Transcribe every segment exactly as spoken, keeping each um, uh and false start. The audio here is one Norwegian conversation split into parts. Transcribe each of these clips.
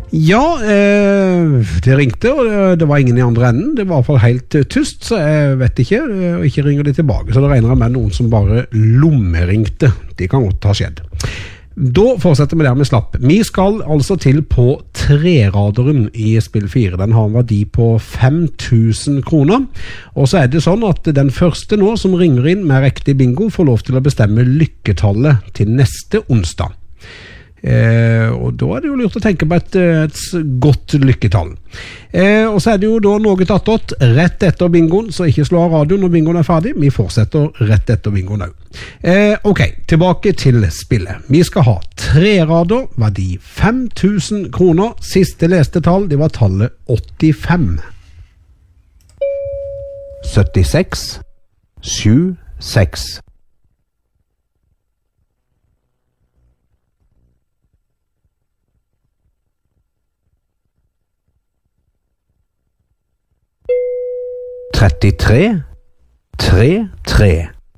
Ja, eh, det ringte, og det var ingen i andre enden. Det var i hvert fall helt uh, tyst, så jeg vet ikke, og ikke ringer de tilbake. Så det regner jeg med noen som bare lommeringte. Det kan godt ha skjedd. Da fortsetter vi der med slapp. Vi skal altså til på treraderen i spill fire. Den har en verdi på fem tusen kroner. Og så er det sånn at den første nå som ringer inn med riktig bingo får lov til å bestemme lykketallet til neste onsdag. Eh, og da er det jo lurt å tenke på et, et godt lykketall. Eh, og så er det jo da noe tatt rett etter bingoen, så ikke slå av radioen når bingoen er ferdig. Vi fortsetter rett etter bingoen også. Eh, ok, tilbake til spillet. Vi skal ha tre rader, verdi fem tusen kroner. Siste leste tall, det var tallet åttifem. syttiseks, sju, seks. trettitre, tre, tre.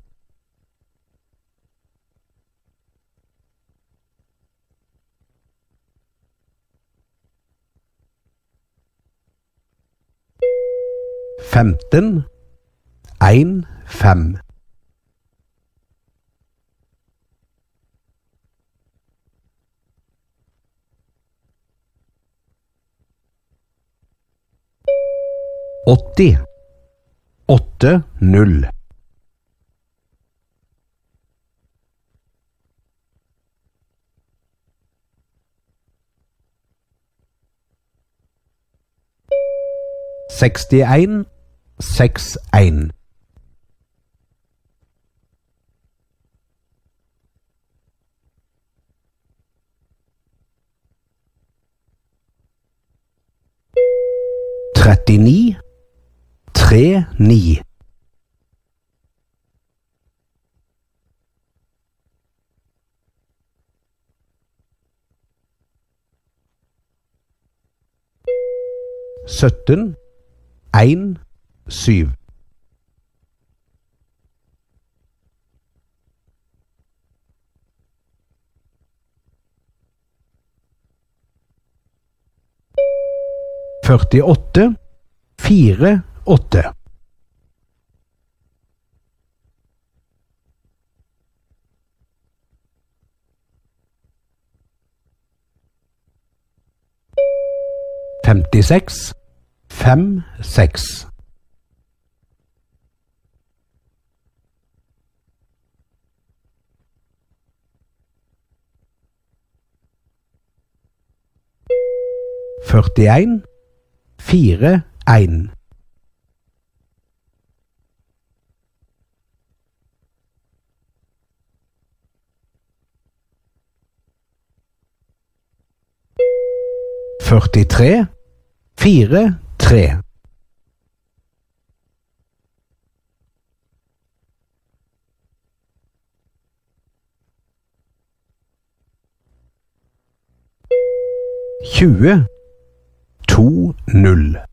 Femten, en, fem. åtti. åtte, null. sekstien, seks, en. trettini, tre, ni. sytten, en, syv. førtiåtte, fire, åtte. femtiseks, fem, seks. førtien, fire, en. førtitre, fire, tre. tjue, to, null.